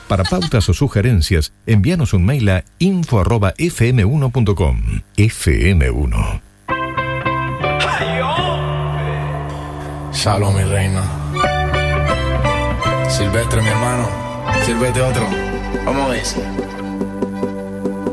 Para pautas o sugerencias, envíanos un mail a info@fm1.com. FM1. Shalom, mi reina. Silvestre, mi hermano. Sírvete otro. Vamos a ver.